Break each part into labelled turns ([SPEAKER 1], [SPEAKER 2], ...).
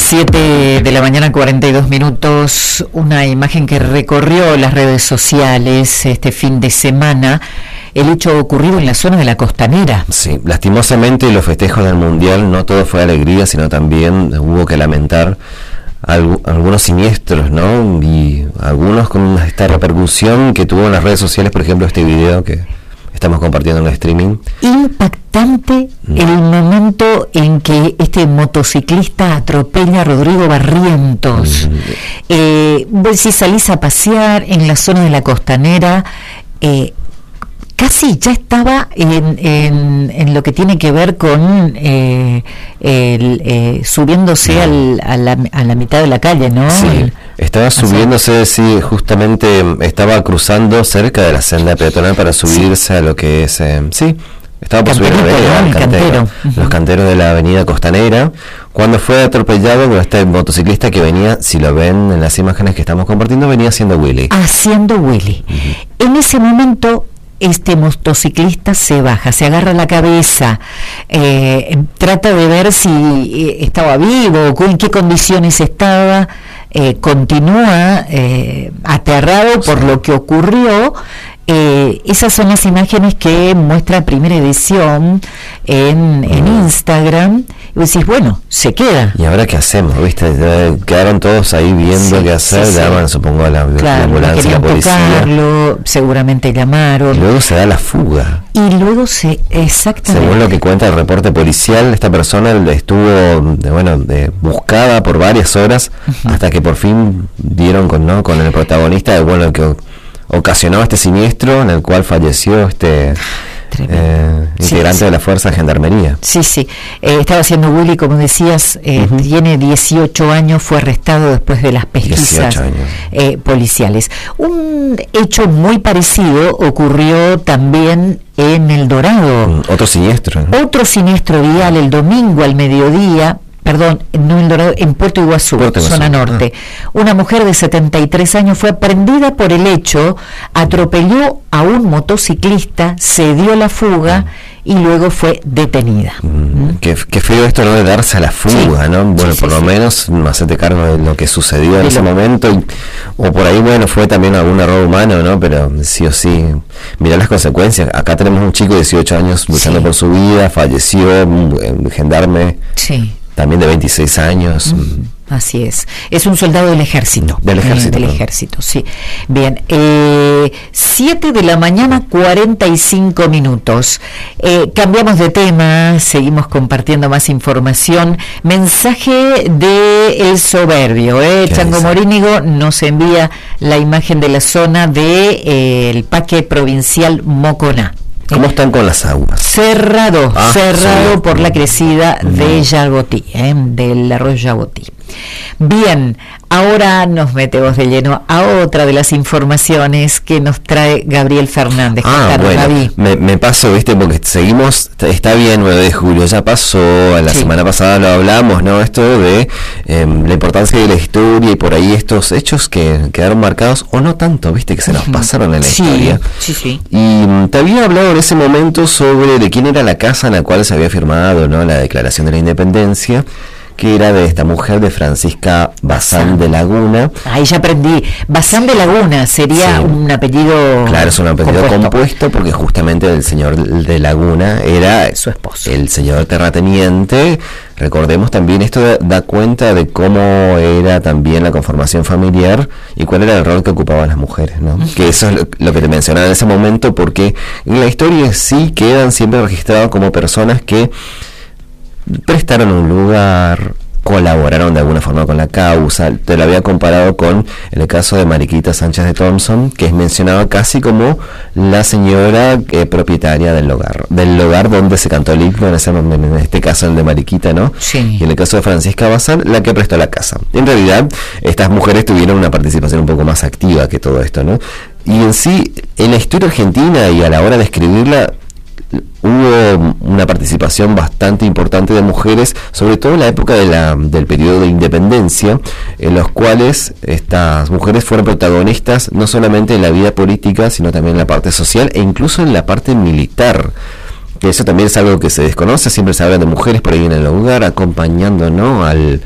[SPEAKER 1] 7 de la mañana, 42 minutos, una imagen que recorrió las redes sociales este fin de semana, el hecho ocurrido en la zona de la Costanera.
[SPEAKER 2] Sí, lastimosamente los festejos del Mundial no todo fue alegría, sino también hubo que lamentar algunos siniestros, ¿no? Y algunos con esta repercusión que tuvo en las redes sociales, por ejemplo, este video que estamos compartiendo en el streaming.
[SPEAKER 1] Impactante el momento en que este motociclista atropella a Rodrigo Barrientos. Vos si salís a pasear en la zona de la Costanera, casi ya estaba en lo que tiene que ver con subiéndose a la mitad de la calle, ¿no?
[SPEAKER 2] Sí, estaba subiéndose, sí, justamente estaba cruzando cerca de la senda peatonal para subirse a lo que es, sí, estaba por subir al cantero, los canteros de la avenida Costanera, cuando fue atropellado por este motociclista que venía, si lo ven en las imágenes que estamos compartiendo, venía haciendo Willy. En ese momento este motociclista se baja, se agarra la cabeza, trata de ver si estaba vivo, en qué condiciones estaba, continúa aterrado por lo que ocurrió. Esas son las imágenes que muestra Primera Edición en Instagram. Y vos decís, bueno, se queda. ¿Y ahora qué hacemos? ¿Viste? Quedaron todos ahí viendo qué hacer, llaman, supongo, a la ambulancia, la policía.
[SPEAKER 1] Tocarlo, seguramente llamaron.
[SPEAKER 2] Y luego se da la fuga.
[SPEAKER 1] Exactamente.
[SPEAKER 2] Según lo que cuenta el reporte policial, esta persona estuvo, buscada por varias horas, hasta que por fin dieron con el protagonista, el que ocasionó este siniestro en el cual falleció integrante de la Fuerza de Gendarmería.
[SPEAKER 1] Sí. Estaba haciendo Willy, como decías, tiene 18 años, fue arrestado después de las pesquisas policiales. Un hecho muy parecido ocurrió también en El Dorado.
[SPEAKER 2] Otro siniestro
[SPEAKER 1] vial el domingo al mediodía. Perdón, no en Dorado, en Puerto Iguazú, zona norte. Una mujer de 73 años fue prendida por el hecho, atropelló a un motociclista, se dio la fuga y luego fue detenida.
[SPEAKER 2] Qué feo esto, ¿no? De darse a la fuga, ¿no? Bueno, por lo menos hacerte cargo de lo que sucedió en ese momento, o por ahí, fue también algún error humano, ¿no? Pero sí o sí, mirá las consecuencias. Acá tenemos un chico de 18 años luchando por su vida, falleció, un gendarme.
[SPEAKER 1] Sí.
[SPEAKER 2] También de 26 años.
[SPEAKER 1] Así es un soldado del ejército. Del ejército, sí. Bien, 7 de la mañana, 45 minutos. Cambiamos de tema, seguimos compartiendo más información. Mensaje de El Soberbio, Chango Morínigo nos envía la imagen de la zona de el Parque Provincial Moconá.
[SPEAKER 2] ¿Cómo están con las aguas?
[SPEAKER 1] Cerrado por la crecida de Yagotí, del arroyo Yagotí. Bien, ahora nos metemos de lleno a otra de las informaciones que nos trae Gabriel Fernández.
[SPEAKER 2] Me paso, porque seguimos, está bien, 9 de julio, ya pasó, la semana pasada lo hablamos, ¿no? Esto de la importancia de la historia y por ahí estos hechos que quedaron marcados, o no tanto, ¿viste? Que se nos pasaron en la historia.
[SPEAKER 1] Sí.
[SPEAKER 2] Y te había hablado en ese momento sobre de quién era la casa en la cual se había firmado, ¿no? La Declaración de la Independencia, que era de esta mujer, de Francisca Bazán de Laguna.
[SPEAKER 1] Ahí ya aprendí. Bazán de Laguna sería un apellido.
[SPEAKER 2] Claro, es un apellido compuesto porque justamente el señor de Laguna era
[SPEAKER 1] su esposo,
[SPEAKER 2] el señor terrateniente. Recordemos también, esto da cuenta de cómo era también la conformación familiar y cuál era el rol que ocupaban las mujeres, ¿no? Que eso es lo que te mencionaba en ese momento, porque en la historia sí quedan siempre registrados como personas que prestaron un lugar, colaboraron de alguna forma con la causa. Te lo había comparado con el caso de Mariquita Sánchez de Thompson, que es mencionada casi como la señora propietaria del hogar donde se cantó el himno, en este caso el de Mariquita, ¿no?
[SPEAKER 1] Sí.
[SPEAKER 2] Y en el caso de Francisca Bazán, la que prestó la casa. En realidad, estas mujeres tuvieron una participación un poco más activa que todo esto, ¿no? Y en sí, en la historia argentina y a la hora de escribirla, hubo una participación bastante importante de mujeres, sobre todo en la época del periodo de independencia, en los cuales estas mujeres fueron protagonistas no solamente en la vida política, sino también en la parte social e incluso en la parte militar. Que eso también es algo que se desconoce, siempre se habla de mujeres por ahí en el lugar, acompañando, ¿no?, al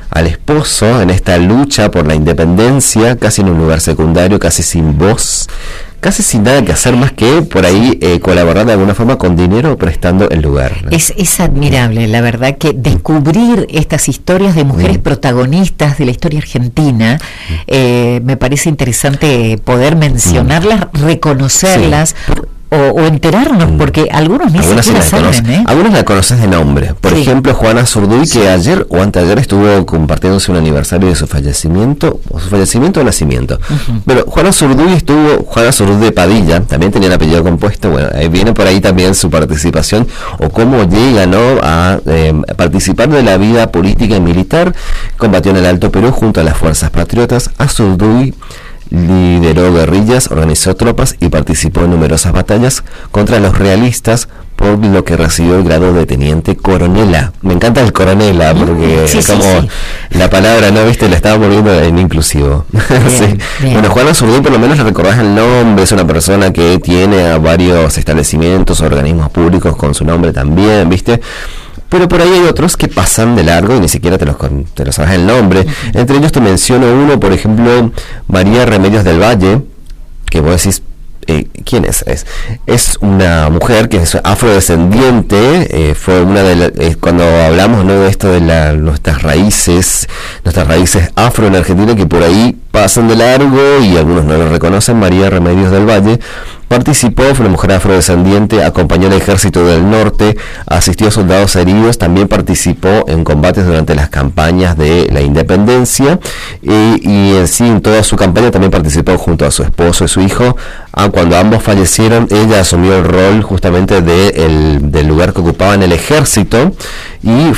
[SPEAKER 2] al esposo en esta lucha por la independencia, casi en un lugar secundario, casi sin voz, casi sin nada que hacer más que por ahí colaborar de alguna forma con dinero prestando el lugar, ¿no?
[SPEAKER 1] Es admirable, la verdad, que descubrir estas historias de mujeres protagonistas de la historia argentina, me parece interesante poder mencionarlas, reconocerlas. Sí. O enterarnos, porque algunos ni siquiera saben,
[SPEAKER 2] Algunos la conoces de nombre. Por ejemplo, Juana Zurduy, que ayer o anteayer estuvo compartiéndose un aniversario de su fallecimiento, o nacimiento. Pero Juana Zurduy de Padilla, también tenía el apellido compuesto. Bueno, viene por ahí también su participación, o cómo llega, ¿no?, a participar de la vida política y militar. Combatió en el Alto Perú junto a las fuerzas patriotas. A Zurduy lideró guerrillas, organizó tropas y participó en numerosas batallas contra los realistas, por lo que recibió el grado de teniente coronela. Me encanta el coronela, porque la palabra, ¿no? ¿Viste? La estaba volviendo en inclusivo. Bien. Bueno, Juana Zurduy por lo menos le recordás el nombre, es una persona que tiene a varios establecimientos, organismos públicos con su nombre también, ¿viste? Pero por ahí hay otros que pasan de largo y ni siquiera te los sabes el nombre. Entre ellos te menciono uno, por ejemplo, María Remedios del Valle, que vos decís, ¿quién es? Es una mujer que es afrodescendiente, fue una de cuando hablamos, ¿no?, de esto de nuestras raíces afro en Argentina, que por ahí pasan de largo y algunos no lo reconocen. María Remedios del Valle participó, fue una mujer afrodescendiente, acompañó al ejército del norte, asistió a soldados heridos, también participó en combates durante las campañas de la independencia, y en sí, en toda su campaña también participó junto a su esposo y su hijo. Cuando ambos fallecieron, ella asumió el rol justamente del lugar que ocupaba en el ejército, y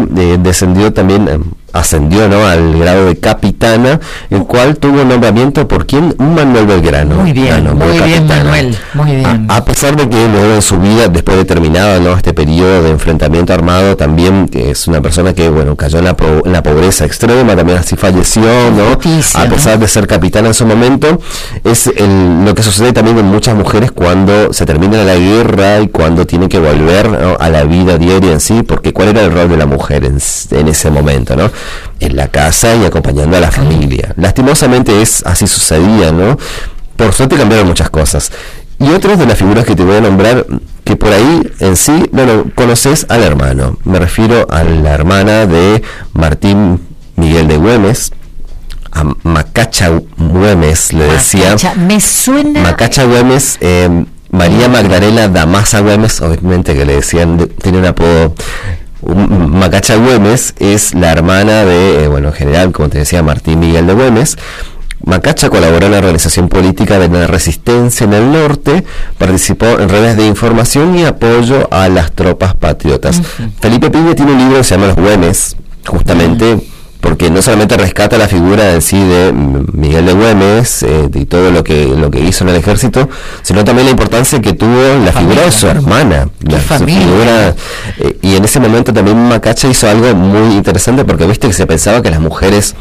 [SPEAKER 2] ascendió, ¿no?, al grado de capitana, el cual tuvo nombramiento por ¿quién? Manuel Belgrano.
[SPEAKER 1] Muy bien, Manuel, muy bien.
[SPEAKER 2] A pesar de que luego en su vida, después de terminado, ¿no?, este periodo de enfrentamiento armado, también es una persona que, bueno, cayó en la pobreza extrema, también así falleció, ¿no? A pesar de ser capitana en su momento. Es lo que sucede también con muchas mujeres cuando se termina la guerra y cuando tienen que volver, ¿no?, a la vida diaria en sí, porque ¿cuál era el rol de la mujer en ese momento, ¿no? En la casa y acompañando a la familia. Lastimosamente así sucedía, ¿no? Por suerte cambiaron muchas cosas. Y otras de las figuras que te voy a nombrar, que por ahí en sí, bueno, conoces al hermano. Me refiero a la hermana de Martín Miguel de Güemes, a Macacha Güemes, le decía.
[SPEAKER 1] Me suena.
[SPEAKER 2] Macacha Güemes, María Magdalena Damasza Güemes, obviamente que le decían, tiene un apodo. Macacha Güemes es la hermana de, general, como te decía, Martín Miguel de Güemes. Macacha colaboró en la organización política de la resistencia en el norte, participó en redes de información y apoyo a las tropas patriotas. Felipe Piña tiene un libro que se llama Los Güemes, justamente porque no solamente rescata la figura en sí de Miguel de Güemes y todo lo que hizo en el ejército, sino también la importancia que tuvo la figura de su hermana, su figura, y en ese momento también Macacha hizo algo muy interesante, porque viste que se pensaba que las mujeres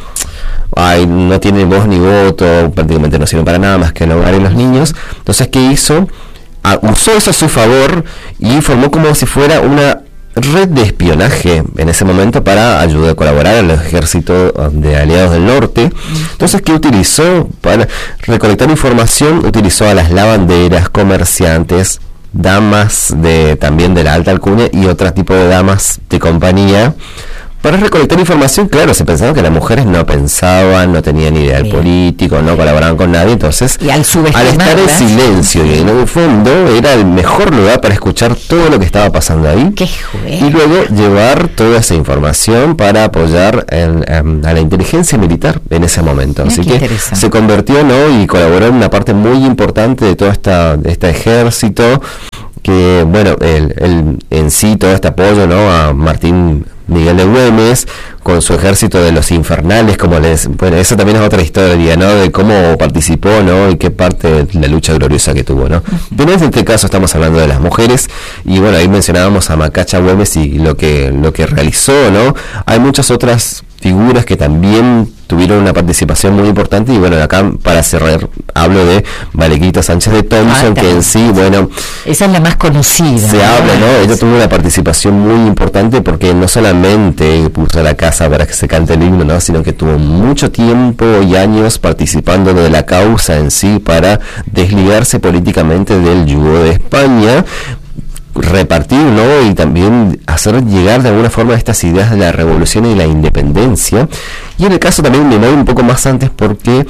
[SPEAKER 2] no tienen voz ni voto, prácticamente no sirven para nada más que el hogar y los niños. Entonces, ¿qué hizo? Usó eso a su favor y formó como si fuera una red de espionaje en ese momento para ayudar a colaborar al ejército de aliados del norte. Entonces, ¿qué utilizó? Para recolectar información, utilizó a las lavanderas, comerciantes, damas también de la alta alcurnia y otro tipo de damas de compañía, para recolectar información. Claro, se pensaba que las mujeres no pensaban, no tenían ideal político, no colaboraban con nadie, entonces al estar en silencio y en un fondo era el mejor lugar para escuchar todo lo que estaba pasando ahí. Y luego llevar toda esa información para apoyar a la inteligencia militar en ese momento. Así que se convirtió, ¿no?, y colaboró en una parte muy importante de todo este ejército, que bueno, en sí todo este apoyo, ¿no?, a Martín Miguel de Güemes con su ejército de los infernales, bueno, eso también es otra historia, ¿no?, de cómo participó, ¿no?, y qué parte de la lucha gloriosa que tuvo, ¿no? Pero en este caso estamos hablando de las mujeres, y bueno, ahí mencionábamos a Macacha Güemes y lo que realizó, ¿no? Hay muchas otras figuras que también tuvieron una participación muy importante. Y bueno, acá para cerrar hablo de Mariquita Sánchez de Thompson, que en sí, bueno,
[SPEAKER 1] esa es la más conocida.
[SPEAKER 2] Se habla, ¿no? Ella tuvo una participación muy importante porque no solamente puso la casa para que se cante el himno, ¿no? Sino que tuvo mucho tiempo y años participando de la causa en sí para desligarse políticamente del yugo de España, repartir, ¿no? Y también hacer llegar de alguna forma estas ideas de la revolución y la independencia. Y en el caso también me voy un poco más antes porque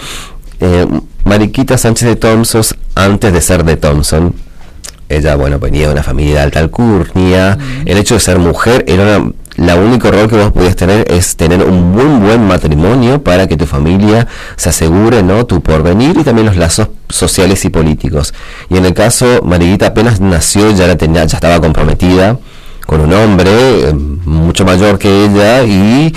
[SPEAKER 2] Mariquita Sánchez de Thompson, antes de ser de Thompson, ella, bueno, venía de una familia de alta alcurnia. El hecho de ser mujer era la único rol que vos podías tener es tener un muy buen matrimonio para que tu familia se asegure, ¿no?, tu porvenir y también los lazos sociales y políticos. Y en el caso, Mariquita apenas nació, ya estaba comprometida con un hombre mucho mayor que ella y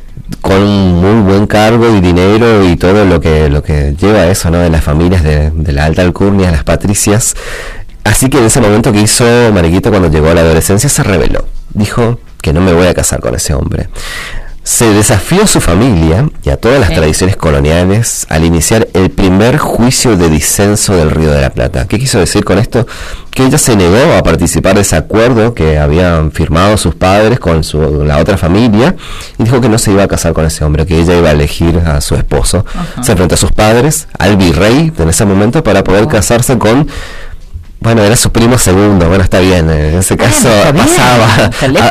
[SPEAKER 2] con un muy buen cargo y dinero y todo lo que lleva eso, ¿no?, de las familias de la alta alcurnia, las patricias. Así que en ese momento que hizo Mariquita cuando llegó a la adolescencia, se rebeló. Dijo que no me voy a casar con ese hombre. Se desafió a su familia y a todas las tradiciones coloniales al iniciar el primer juicio de disenso del Río de la Plata. ¿Qué quiso decir con esto? Que ella se negó a participar de ese acuerdo que habían firmado sus padres con la otra familia y dijo que no se iba a casar con ese hombre, que ella iba a elegir a su esposo. Se enfrentó a sus padres, al virrey en ese momento, para poder casarse con... Bueno, era su primo segundo, bueno, está bien, en ese caso pasaba,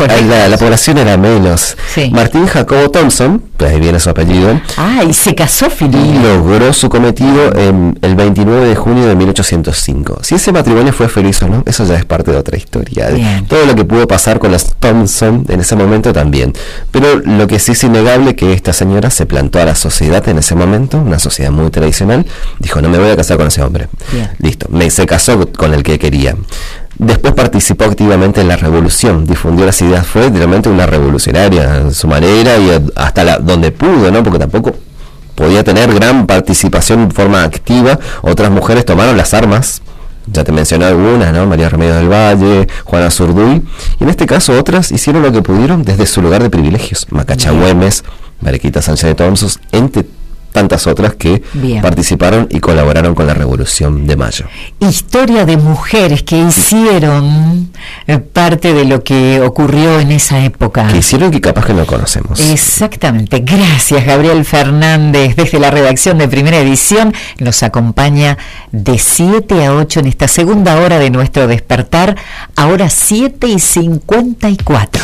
[SPEAKER 2] la población era menos. Sí. Martín Jacobo Thompson, pues ahí viene su apellido.
[SPEAKER 1] Y se casó Filipe.
[SPEAKER 2] Y logró su cometido el 29 de junio de 1805. Si ese matrimonio fue feliz o no, eso ya es parte de otra historia. Bien. Todo lo que pudo pasar con los Thompson en ese momento también. Pero lo que sí es innegable que esta señora se plantó a la sociedad en ese momento, una sociedad muy tradicional, dijo, no me voy a casar con ese hombre. Bien. Listo, se casó con el que quería. Después participó activamente en la revolución, difundió las ideas, fue realmente una revolucionaria en su manera y hasta donde pudo, ¿no? Porque tampoco podía tener gran participación en forma activa. Otras mujeres tomaron las armas, ya te mencioné algunas, ¿no? María Remedios del Valle, Juana Zurduy, y en este caso otras hicieron lo que pudieron desde su lugar de privilegios. Macacha Güemes, Mariquita Sánchez de Thompson, entre tantas otras que participaron y colaboraron con la Revolución de Mayo.
[SPEAKER 1] Historia de mujeres que hicieron parte de lo que ocurrió en esa época.
[SPEAKER 2] Que hicieron que capaz que no conocemos.
[SPEAKER 1] Exactamente. Gracias, Gabriel Fernández, desde la redacción de Primera Edición. Nos acompaña de 7 a 8 en esta segunda hora de nuestro despertar, ahora 7:54.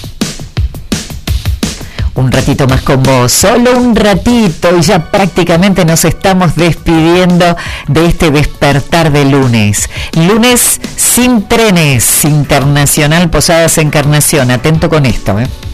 [SPEAKER 1] Un ratito más con vos, solo un ratito, y ya prácticamente nos estamos despidiendo de este despertar de lunes. Lunes sin trenes, Internacional Posadas Encarnación. Atento con esto,